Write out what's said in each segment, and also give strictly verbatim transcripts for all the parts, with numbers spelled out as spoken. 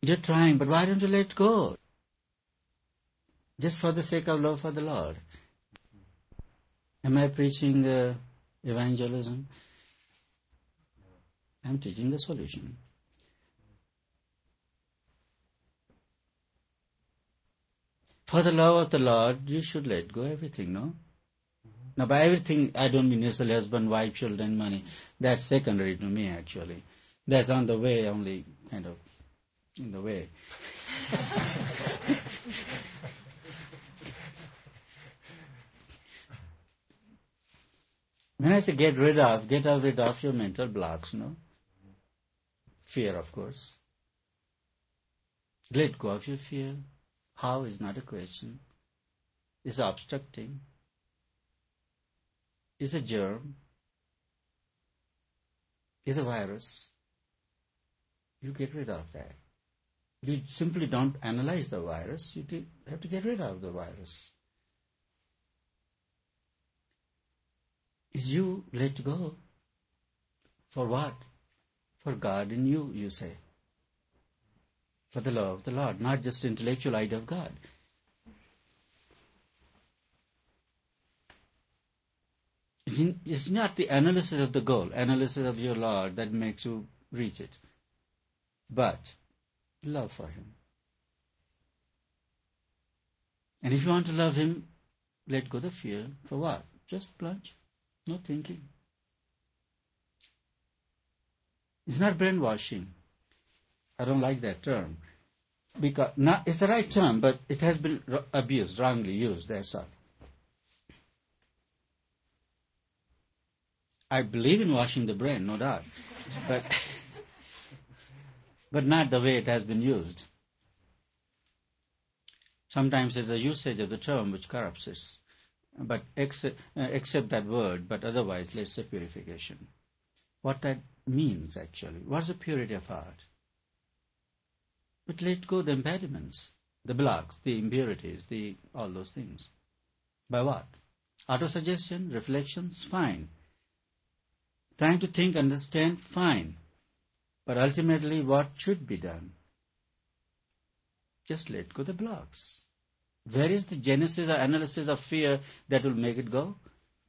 You're trying, but why don't you let go? Just for the sake of love for the Lord. Am I preaching uh, evangelism? I'm teaching the solution. For the love of the Lord, you should let go everything, no? Now, by everything, I don't mean necessarily husband, wife, children, money. That's secondary to me, actually. That's on the way, only kind of in the way. When I say get rid of, get rid of your mental blocks, no? Fear, of course. Let go of your fear. How is not a question. It's obstructing. It's a germ. It's a virus. You get rid of that. You simply don't analyze the virus. You have to get rid of the virus. Is you let go. For what? For God in you, you say. For the love of the Lord, not just intellectual idea of God. It's not the analysis of the goal, analysis of your Lord that makes you reach it, but love for Him. And if you want to love Him, let go the fear. For what? Just plunge. No thinking. It's not brainwashing. I don't like that term. Because not, it's the right term, but it has been abused, wrongly used, that's all. I believe in washing the brain, no doubt. But, but not the way it has been used. Sometimes there's a usage of the term which corrupts it. But accept, uh, accept that word, but otherwise let's say purification. What that means actually. What's the purity of heart? But let go the impediments, the blocks, the impurities, the all those things. By what? Auto-suggestion, reflections, fine. Trying to think, understand, fine. But ultimately, what should be done? Just let go the blocks. Where is the genesis or analysis of fear that will make it go?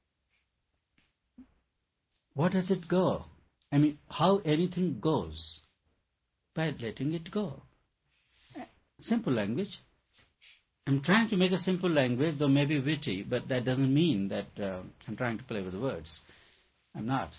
What does it go? I mean, how anything goes? By letting it go. Simple language. I'm trying to make a simple language, though maybe witty, but that doesn't mean that uh, I'm trying to play with the words. I'm not.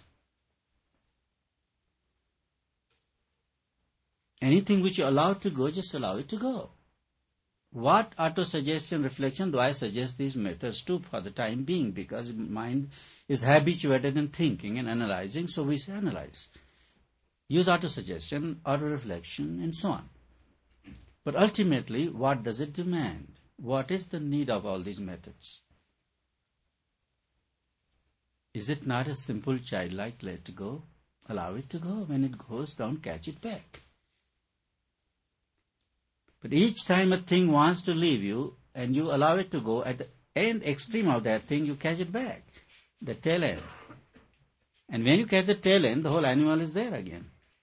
Anything which you allow to go, just allow it to go. What auto-suggestion, reflection do I suggest these methods to for the time being? Because mind is habituated in thinking and analyzing, so we say analyze. Use auto-suggestion, auto-reflection, and so on. But ultimately, what does it demand? What is the need of all these methods? Is it not a simple childlike let go? Allow it to go. When it goes, don't catch it back. But each time a thing wants to leave you, and you allow it to go, at the end extreme of that thing, you catch it back. The tail end. And when you catch the tail end, the whole animal is there again.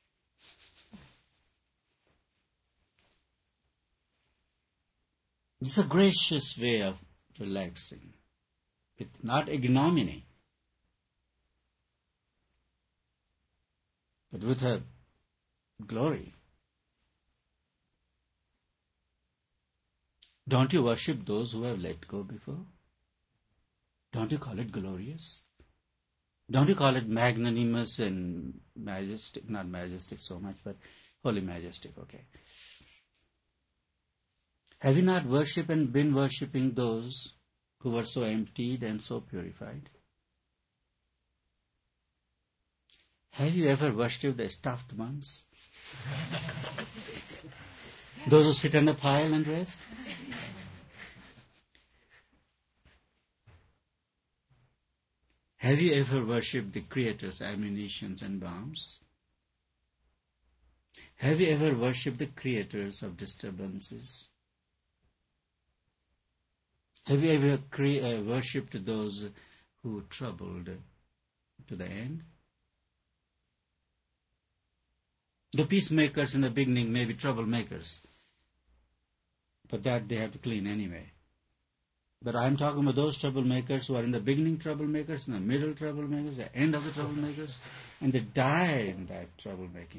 It's a gracious way of relaxing, with not ignominy, but with a glory. Don't you worship those who have let go before? Don't you call it glorious? Don't you call it magnanimous and majestic? Not majestic so much, but holy majestic, okay. Have you not worshipped and been worshipping those who were so emptied and so purified? Have you ever worshipped the stuffed ones? Those who sit on the pile and rest? Have you ever worshipped the Creator's ammunitions and bombs? Have you ever worshipped the creators of disturbances? Have you ever cre- uh, worshipped those who troubled to the end? The peacemakers in the beginning may be troublemakers, but that they have to clean anyway. But I'm talking about those troublemakers who are in the beginning troublemakers, in the middle troublemakers, the end of the troublemakers, and they die in that troublemaking.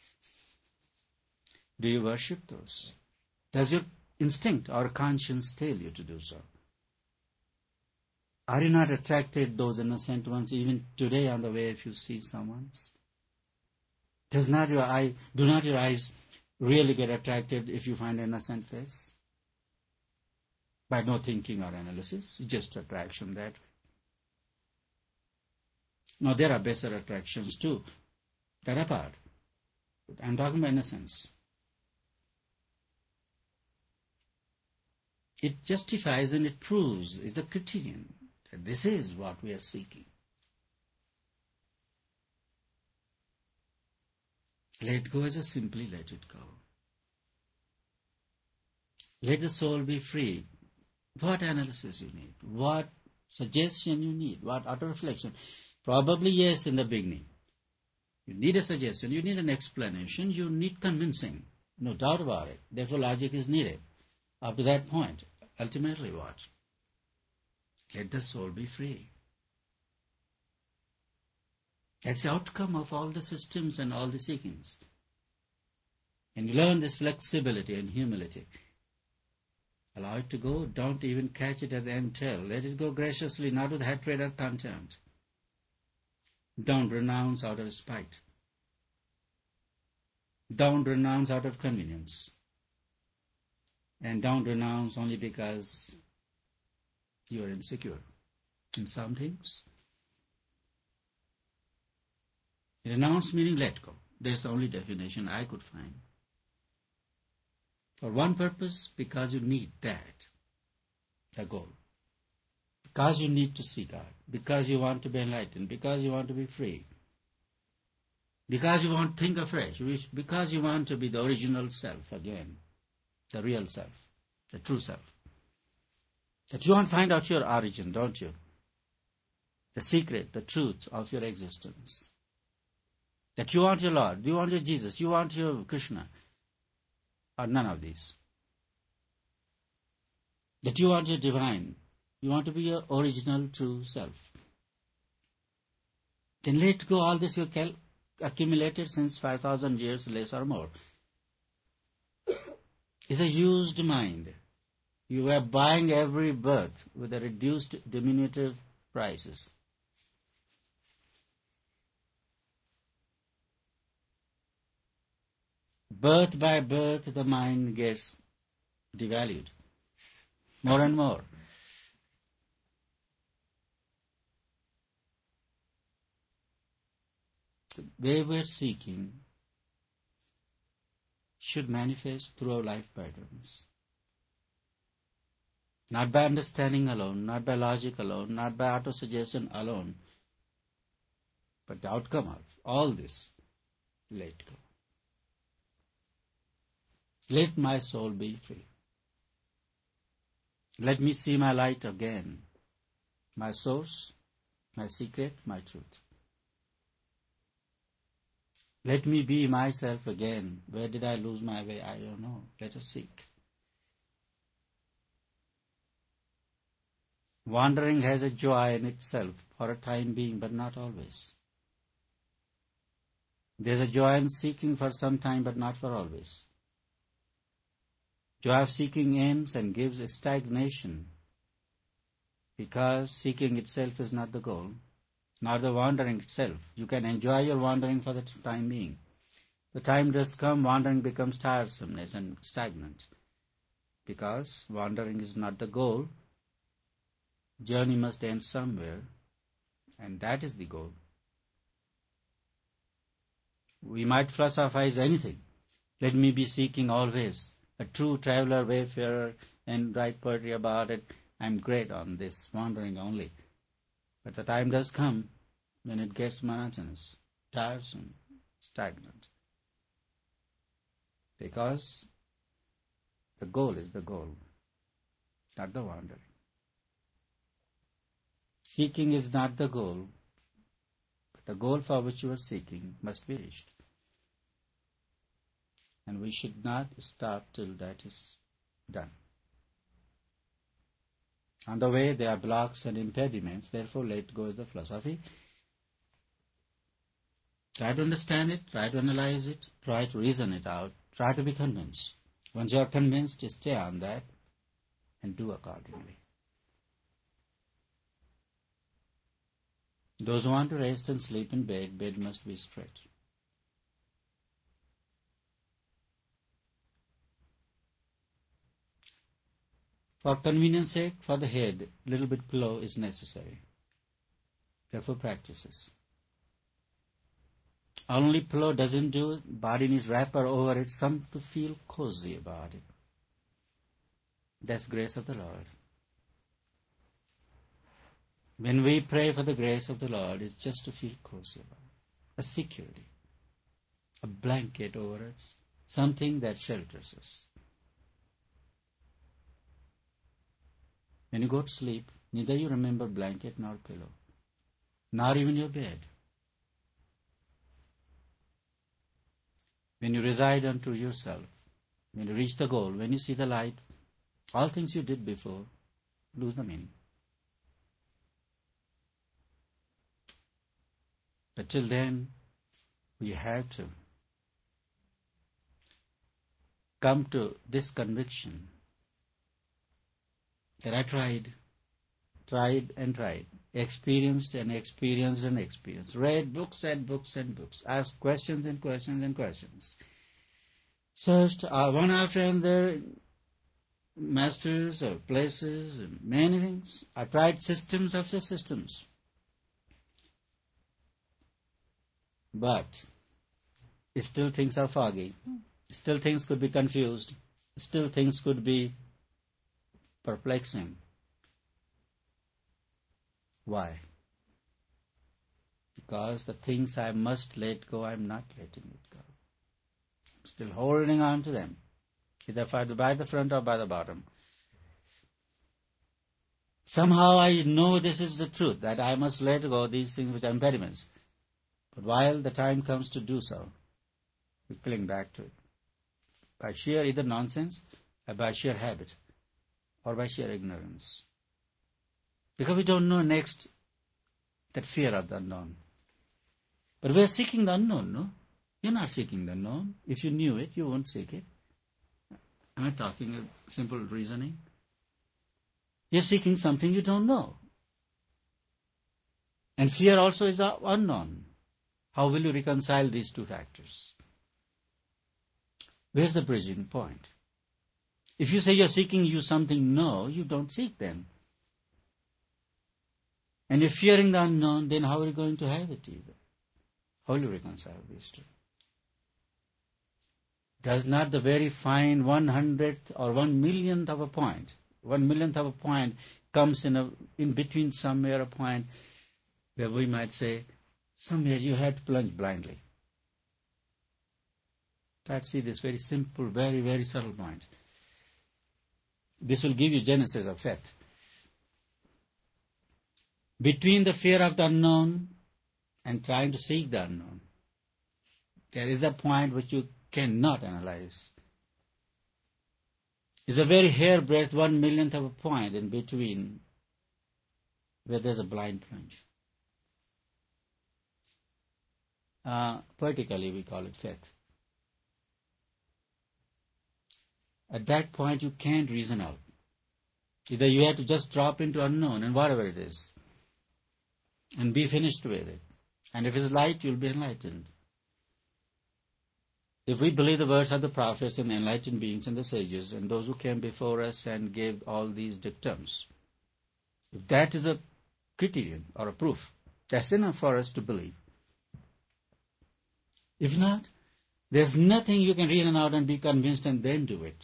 Do you worship those? Does your instinct or conscience tell you to do so? Are you not attracted those innocent ones even today on the way if you see someone's? Does not your eye, do not your eyes really get attracted if you find an innocent face? By no thinking or analysis, it's just attraction that. Now there are better attractions too, that are apart. I'm talking about innocence. It justifies and it proves, is the criterion, that this is what we are seeking. Let go is a simply let it go. Let the soul be free. What analysis you need, what suggestion you need, what auto reflection. Probably yes in the beginning. You need a suggestion, you need an explanation, you need convincing. No doubt about it. Therefore logic is needed. Up to that point, ultimately what? Let the soul be free. That's the outcome of all the systems and all the seekings. And you learn this flexibility and humility. Allow it to go. Don't even catch it at the end tail. Let it go graciously, not with hatred or contempt. Don't renounce out of spite. Don't renounce out of convenience. And don't renounce only because you are insecure in some things. Renounce meaning let go. That's the only definition I could find. For one purpose, because you need that, the goal. Because you need to see God. Because you want to be enlightened. Because you want to be free. Because you want to think afresh. Because you want to be the original self again. The real self. The true self. That you want to find out your origin, don't you? The secret, the truth of your existence. That you want your Lord. You want your Jesus. You want your Krishna. Or none of these. That you want your divine. You want to be your original true self. Then let go all this you cal- accumulated since five thousand years, less or more. It's a used mind. You are buying every birth with a reduced diminutive prices. Birth by birth, the mind gets devalued more and more. The way we're seeking should manifest through our life patterns. Not by understanding alone, not by logic alone, not by auto-suggestion alone, but the outcome of all this, let go. Let my soul be free. Let me see my light again, my source, my secret, my truth. Let me be myself again. Where did I lose my way? I don't know. Let us seek. Wandering has a joy in itself for a time being, but not always. There is a joy in seeking for some time, but not for always. Joy of seeking ends and gives a stagnation, because seeking itself is not the goal, nor the wandering itself. You can enjoy your wandering for the time being. The time does come, wandering becomes tiresomeness and stagnant, because wandering is not the goal. Journey must end somewhere, and that is the goal. We might philosophize anything. Let me be seeking always. A true traveler, wayfarer, and write poetry about it. I'm great on this, wandering only. But the time does come when it gets monotonous, tiresome, stagnant. Because the goal is the goal, not the wandering. Seeking is not the goal, but the goal for which you are seeking must be reached. And we should not stop till that is done. On the way, there are blocks and impediments. Therefore, let go is the philosophy. Try to understand it, try to analyze it, try to reason it out, try to be convinced. Once you are convinced, stay on that and do accordingly. Those who want to rest and sleep in bed, bed must be straight. For convenience sake, for the head, little bit pillow is necessary. Therefore, practices. Only pillow doesn't do, body needs wrapper over it, some to feel cozy about it. That's grace of the Lord. When we pray for the grace of the Lord, it's just to feel cozy about it. A security, a blanket over us, something that shelters us. When you go to sleep, neither you remember blanket nor pillow, nor even your bed. When you reside unto yourself, when you reach the goal, when you see the light, all things you did before lose the meaning. But till then, we have to come to this conviction that I tried, tried and tried, experienced and experienced and experienced, read books and books and books, asked questions and questions and questions, searched uh, one after another, masters or places and many things. I tried systems after systems. But still things are foggy. Still things could be confused. Still things could be perplexing. Why? Because the things I must let go, I'm not letting it go. I'm still holding on to them, either by the front or by the bottom. Somehow I know this is the truth, that I must let go these things which are impediments. But while the time comes to do so, we cling back to it. By sheer either nonsense, or by sheer habit, or by sheer ignorance. Because we don't know next that fear of the unknown. But we are seeking the unknown, no? You're not seeking the unknown. If you knew it, you won't seek it. Am I talking a simple reasoning? You're seeking something you don't know. And fear also is unknown. How will you reconcile these two factors? Where's the bridging point? If you say you're seeking you something no, you don't seek them. And you're fearing the unknown, then how are you going to have it either? How will you reconcile these two? Does not the very fine one hundredth or one millionth of a point, one millionth of a point comes in a in between somewhere a point where we might say, somewhere you had to plunge blindly. Try to see this very simple, very, very subtle point. This will give you genesis of faith. Between the fear of the unknown and trying to seek the unknown, there is a point which you cannot analyze. It's a very hairbreadth, one millionth of a point in between where there's a blind plunge. Uh, poetically, we call it faith. At that point, you can't reason out. Either you have to just drop into unknown and whatever it is, and be finished with it. And if it's light, you'll be enlightened. If we believe the words of the prophets and enlightened beings and the sages and those who came before us and gave all these dictums, if that is a criterion or a proof, that's enough for us to believe. If not, there's nothing you can reason out and be convinced and then do it.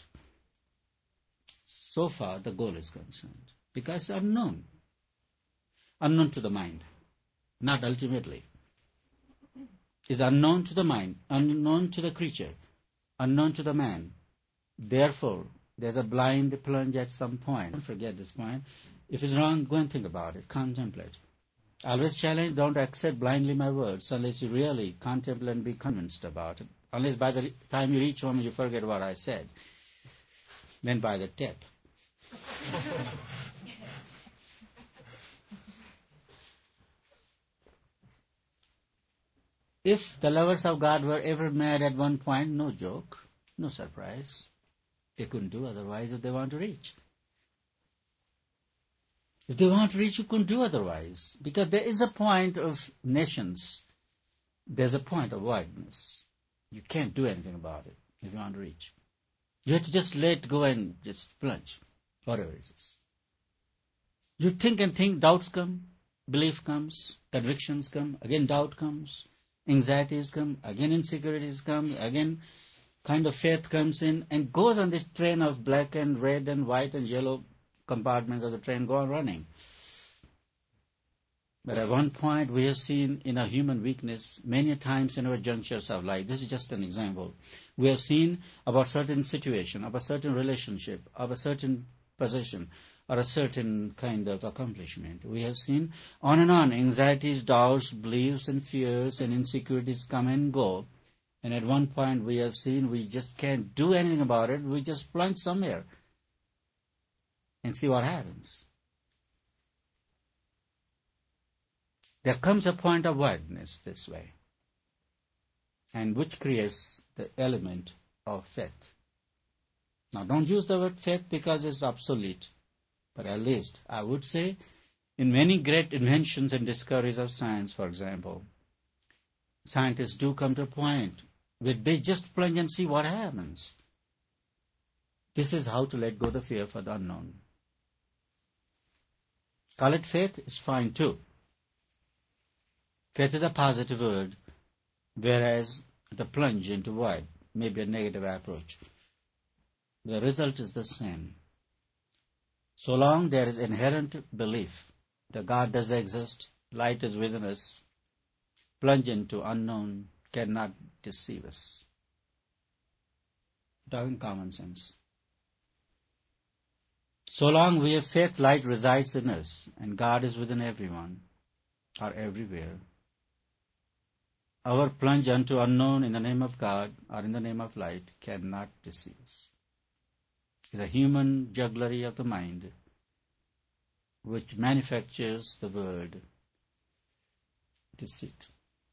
So far, the goal is concerned. Because it's unknown. Unknown to the mind. Not ultimately. It's unknown to the mind, unknown to the creature, unknown to the man. Therefore, there's a blind plunge at some point. Don't forget this point. If it's wrong, go and think about it. Contemplate. I always challenge, don't accept blindly my words unless you really contemplate and be convinced about it. Unless by the time you reach home you forget what I said. Then buy the tape. If the lovers of God were ever mad at one point, no joke, no surprise. They couldn't do otherwise if they want to reach. If they want to reach, you couldn't do otherwise. Because there is a point of nations. There's a point of wideness. You can't do anything about it if you want to reach. You have to just let go and just plunge, whatever it is. You think and think, doubts come, belief comes, convictions come, again doubt comes, anxieties come, again insecurities come, again kind of faith comes in, and goes on this train of black and red and white and yellow compartments of the train go on running. But at one point we have seen in our human weakness, many times in our junctures of life, this is just an example, we have seen about certain situation, about certain relationship, of a certain position, or a certain kind of accomplishment. We have seen on and on, anxieties, doubts, beliefs and fears and insecurities come and go. And at one point we have seen we just can't do anything about it, we just plunge somewhere and see what happens. There comes a point of wideness this way, and which creates the element of faith. Now don't use the word faith because it's obsolete, but at least I would say in many great inventions and discoveries of science, for example, scientists do come to a point where they just plunge and see what happens. This is how to let go the fear for the unknown. Call it faith is fine too. Faith is a positive word, whereas the plunge into void may be a negative approach. The result is the same. So long there is inherent belief that God does exist, light is within us, plunge into unknown cannot deceive us. Talking common sense. So long we have faith, light resides in us, and God is within everyone, or everywhere. Our plunge unto unknown in the name of God, or in the name of light, cannot deceive us. It's a human jugglery of the mind, which manufactures the word deceit.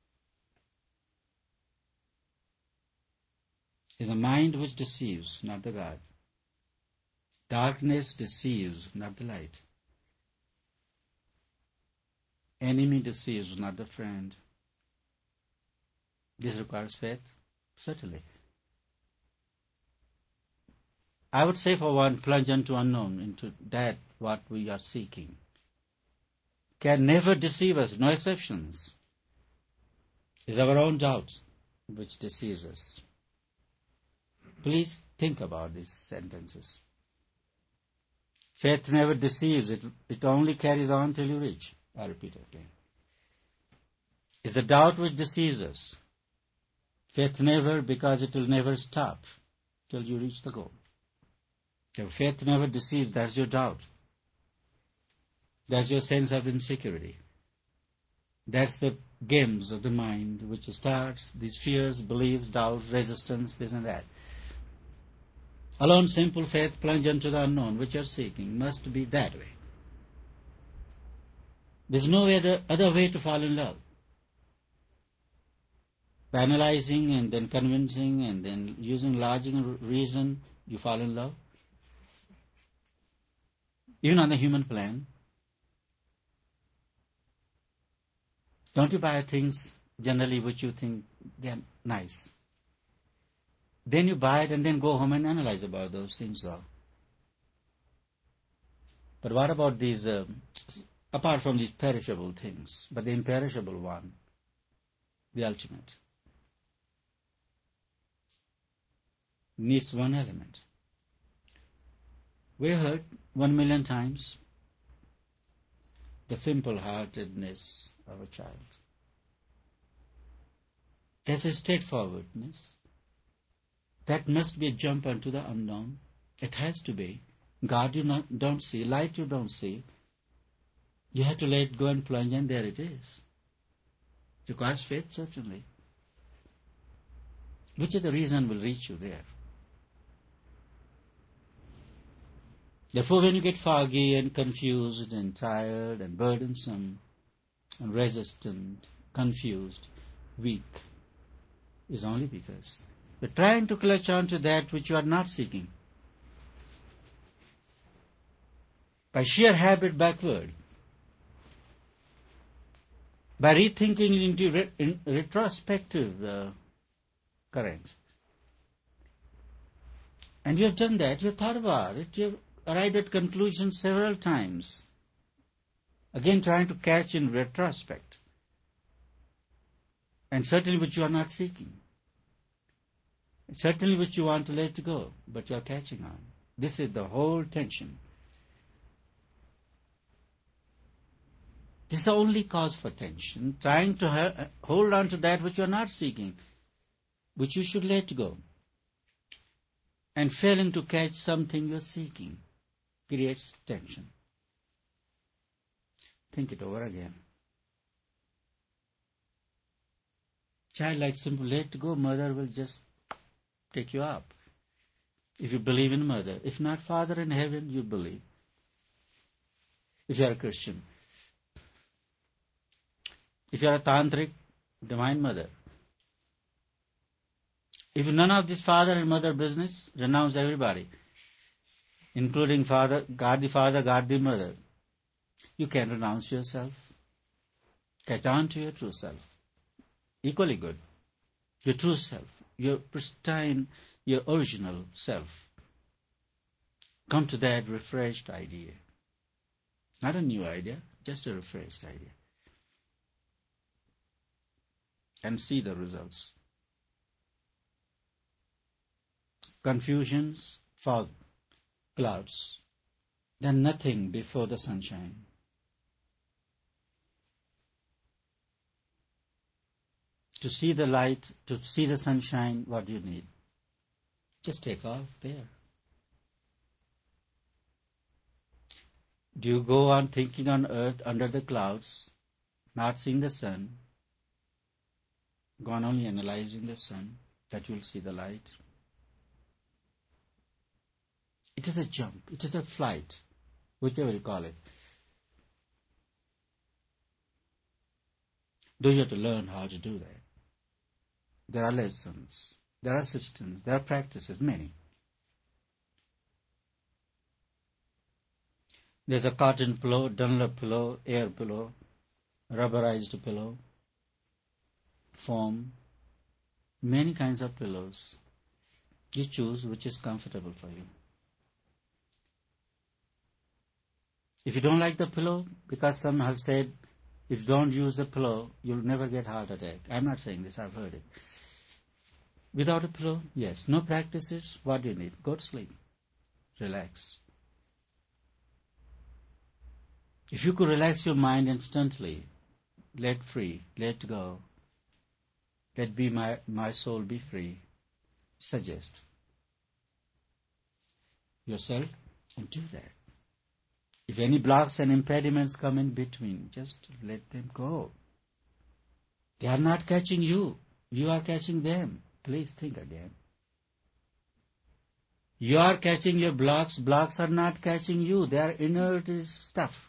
It's a mind which deceives, not the God. Darkness deceives, not the light. Enemy deceives, not the friend. This requires faith? Certainly. I would say for one, plunge into unknown, into that what we are seeking. Can never deceive us, no exceptions. It's our own doubt which deceives us. Please think about these sentences. Faith never deceives, it, it only carries on till you reach. I repeat again. It's a doubt which deceives us. Faith never, because it will never stop till you reach the goal. Your faith never deceives, that's your doubt. That's your sense of insecurity. That's the games of the mind which starts, these fears, beliefs, doubts, resistance, this and that. Alone simple faith, plunge into the unknown which you are seeking, must be that way. There's no other, other way to fall in love. By analyzing and then convincing and then using logic and reason, you fall in love. Even on the human plane. Don't you buy things generally which you think they are nice? Then you buy it and then go home and analyze about those things though. But what about these, uh, apart from these perishable things, but the imperishable one, the ultimate, needs one element. We heard one million times the simple-heartedness of a child. There's a straightforwardness. That must be a jump into the unknown. It has to be. God you not, don't see, light you don't see. You have to let go and plunge, and there it is. It requires faith, certainly. Which of the reason will reach you there? Therefore, when you get foggy and confused and tired and burdensome and resistant, confused, weak, is only because you're trying to clutch onto that which you are not seeking. By sheer habit backward, by rethinking into re- in retrospective uh, currents. And you have done that, you have thought about it, you have arrived at conclusions several times. Again trying to catch in retrospect. And certainly which you are not seeking. Certainly which you want to let go, but you are catching on. This is the whole tension. This is the only cause for tension, trying to ha- hold on to that which you are not seeking, which you should let go. And failing to catch something you are seeking creates tension. Think it over again. Child, like simple, let go, mother will just take you up. If you believe in mother. If not, Father in heaven, you believe. If you are a Christian. If you are a tantric, divine mother. If none of this father and mother business, renounce everybody, including father, God the Father, God the Mother. You can renounce yourself. Catch on to your true self. Equally good. Your true self. Your pristine, your original self. Come to that refreshed idea. Not a new idea, just a refreshed idea. And see the results. Confusions, fog, clouds. Then nothing before the sunshine. To see the light, to see the sunshine, what do you need? Just take off there. Do you go on thinking on earth under the clouds, not seeing the sun, go on only analyzing the sun, that you will see the light? It is a jump, it is a flight, whichever you call it. Do you have to learn how to do that? There are lessons, there are systems, there are practices, many. There's a cotton pillow, Dunlop pillow, air pillow, rubberized pillow, foam, many kinds of pillows. You choose which is comfortable for you. If you don't like the pillow, because some have said, if you don't use the pillow, you'll never get heart attack. I'm not saying this, I've heard it. Without a pillow, yes. No practices, what do you need? Go to sleep. Relax. If you could relax your mind instantly, let free, let go, let be my, my soul be free, suggest yourself and do that. If any blocks and impediments come in between, just let them go. They are not catching you. You are catching them. Please think again. You are catching your blocks. Blocks are not catching you. They are inert stuff.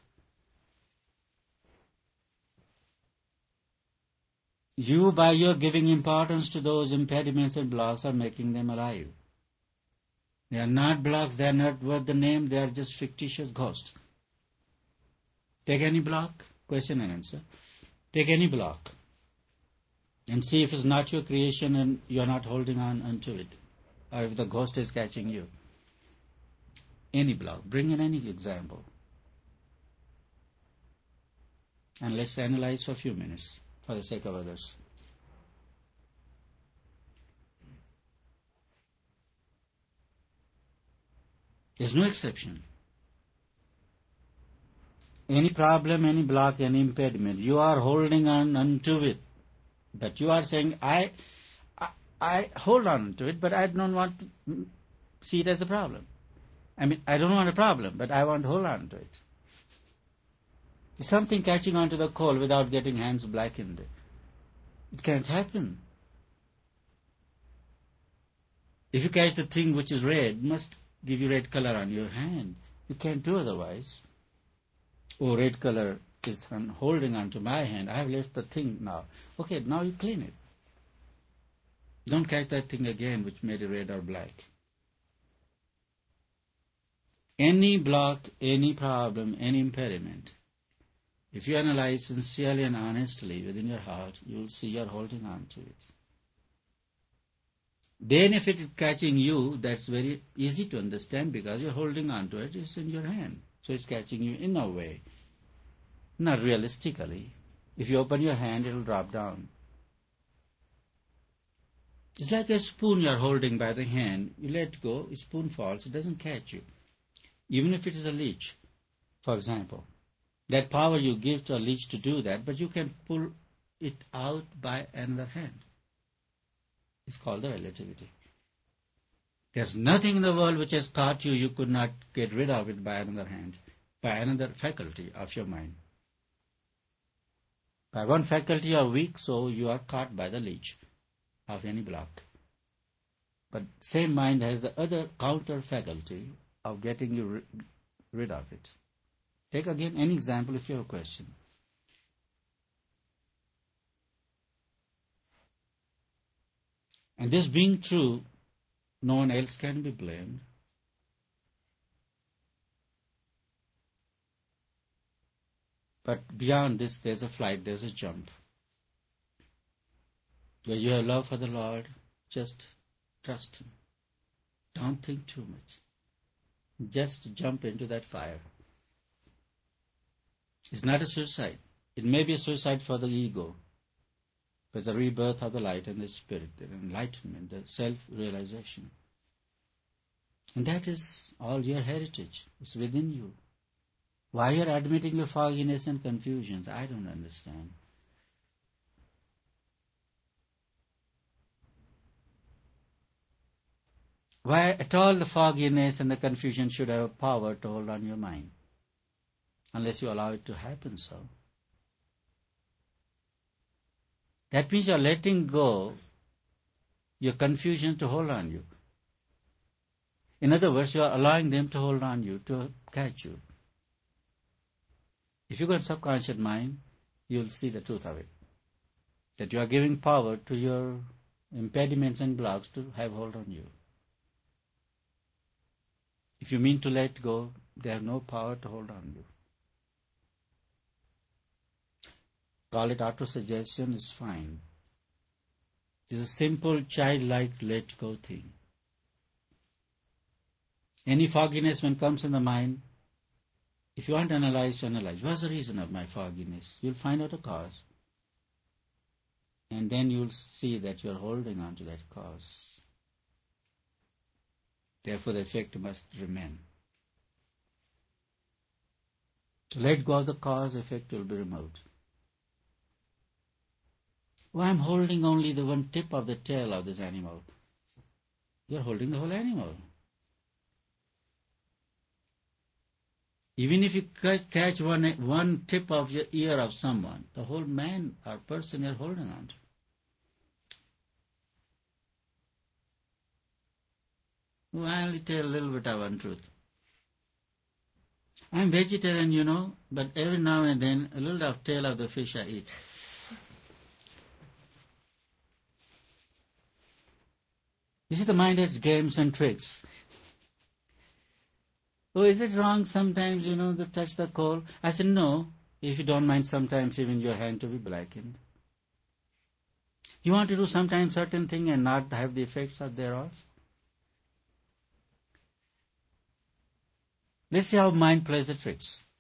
You, by your giving importance to those impediments and blocks, are making them alive. They are not blocks. They are not worth the name. They are just fictitious ghosts. Take any block, question and answer. Take any block and see if it's not your creation and you are not holding on unto it, or if the ghost is catching you. Any block. Bring in any example. And let's analyze for a few minutes for the sake of others. There's no exception. Any problem, any block, any impediment, you are holding on unto it. But you are saying, I, I, I hold on to it, but I don't want to see it as a problem. I mean, I don't want a problem, but I want to hold on to it. It's something catching onto the coal without getting hands blackened. It can't happen. If you catch the thing which is red, must give you red color on your hand. You can't do otherwise. Oh, red color is holding onto my hand. I have left the thing now. Okay, now you clean it. Don't catch that thing again which made it red or black. Any block, any problem, any impediment, if you analyze sincerely and honestly within your heart, you will see you're holding on to it. Then if it is catching you, that's very easy to understand because you're holding on to it. It's in your hand. So it's catching you in a way. Not realistically. If you open your hand, it will drop down. It's like a spoon you're holding by the hand. You let go, a spoon falls, it doesn't catch you. Even if it is a leech, for example. That power you give to a leech to do that, but you can pull it out by another hand. It's called the relativity. There's nothing in the world which has caught you, you could not get rid of it by another hand, by another faculty of your mind. By one faculty you are weak, so you are caught by the leech of any block. But same mind has the other counter faculty of getting you ri- rid of it. Take again any example if you have a question. And this being true, no one else can be blamed. But beyond this, there's a flight, there's a jump. Where you have love for the Lord, just trust Him. Don't think too much. Just jump into that fire. It's not a suicide. It may be a suicide for the ego. But the rebirth of the light and the spirit, the enlightenment, the self-realization. And that is all your heritage. It's within you. Why you're admitting your fogginess and confusions, I don't understand. Why at all the fogginess and the confusion should have power to hold on your mind? Unless you allow it to happen so. That means you're letting go your confusion to hold on you. In other words, you are allowing them to hold on you, to catch you. If you got subconscious mind, you'll see the truth of it. That you are giving power to your impediments and blocks to have hold on you. If you mean to let go, they have no power to hold on you. Call it auto-suggestion, is fine. It's a simple, childlike let-go thing. Any fogginess when comes in the mind, if you want to analyze, analyze. What's the reason of my fogginess? You'll find out a cause. And then you'll see that you're holding on to that cause. Therefore, the effect must remain. To let go of the cause, effect will be removed. Well, I'm holding only the one tip of the tail of this animal. You're holding the whole animal. Even if you catch one, one tip of your ear of someone, the whole man or person you're holding on to. Well, I only tell a little bit of untruth. I'm vegetarian, you know, but every now and then a little of tail of the fish I eat. You see, the mind has games and tricks. Oh, is it wrong sometimes, you know, to touch the coal? I said, no, if you don't mind sometimes even your hand to be blackened. You want to do sometimes certain thing and not have the effects of thereof? Let's see how mind plays the tricks.